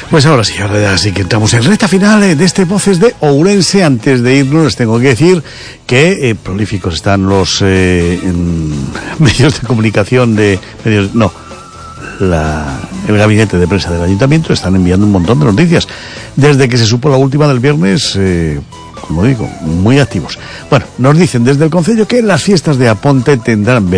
Pues ahora sí que entramos en recta final de este Voces de Ourense. Antes de irnos les tengo que decir que prolíficos están los medios de comunicación el gabinete de prensa del ayuntamiento. Están enviando un montón de noticias desde que se supo la última del viernes, como digo, muy activos. Bueno, nos dicen desde el concello que las fiestas de Aponte tendrán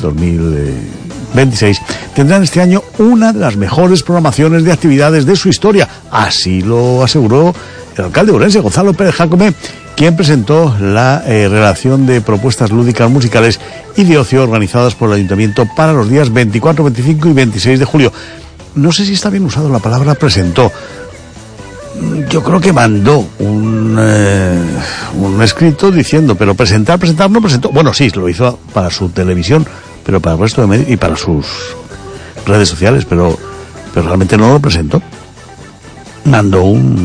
2026 tendrán este año una de las mejores programaciones de actividades de su historia. Así lo aseguró el alcalde de Ourense, Gonzalo Pérez Jácome, quien presentó la relación de propuestas lúdicas, musicales y de ocio organizadas por el ayuntamiento para los días 24, 25 y 26 de julio. No sé si está bien usado la palabra presentó. Yo creo que mandó un escrito diciendo, pero presentar no presentó. Bueno, sí, lo hizo para su televisión, pero para el resto de medios y para sus redes sociales, pero realmente no lo presentó. Mandó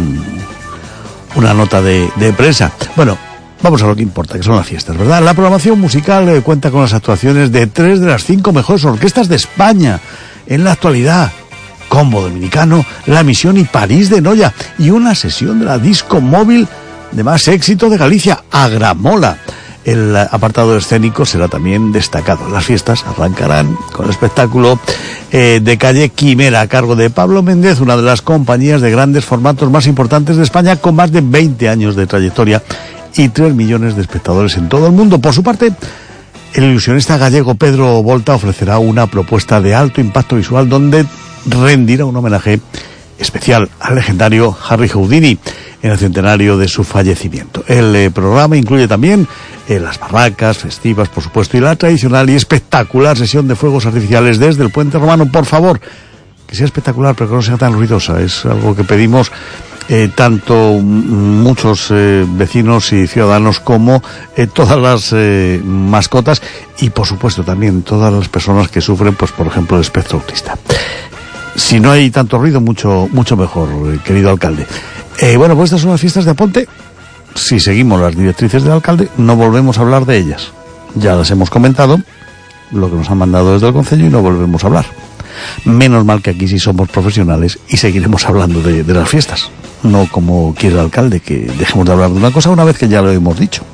una nota de prensa. Bueno, vamos a lo que importa, que son las fiestas, ¿verdad? La programación musical cuenta con las actuaciones de 3 de las 5 mejores orquestas de España en la actualidad: Combo Dominicano, La Misión y París de Noia, y una sesión de la disco móvil de más éxito de Galicia, Agramola. El apartado escénico será también destacado. Las fiestas arrancarán con el espectáculo de calle Quimera, a cargo de Pablo Méndez, una de las compañías de grandes formatos más importantes de España, con más de 20 años de trayectoria y 3 millones de espectadores en todo el mundo. Por su parte, el ilusionista gallego Pedro Volta ofrecerá una propuesta de alto impacto visual donde rendirá un homenaje especial al legendario Harry Houdini en el centenario de su fallecimiento. El programa incluye también las barracas festivas, por supuesto, y la tradicional y espectacular sesión de fuegos artificiales desde el Puente Romano. Por favor, que sea espectacular, pero que no sea tan ruidosa. Es algo que pedimos tanto muchos vecinos y ciudadanos como todas las mascotas y, por supuesto, también todas las personas que sufren, pues, por ejemplo, el espectro autista. Si no hay tanto ruido, mucho mejor, querido alcalde. Bueno, pues estas son las fiestas de Aponte. Si seguimos las directrices del alcalde, no volvemos a hablar de ellas. Ya las hemos comentado, lo que nos han mandado desde el concello, y no volvemos a hablar. Menos mal que aquí sí somos profesionales y seguiremos hablando de las fiestas. No como quiere el alcalde, que dejemos de hablar de una cosa una vez que ya lo hemos dicho.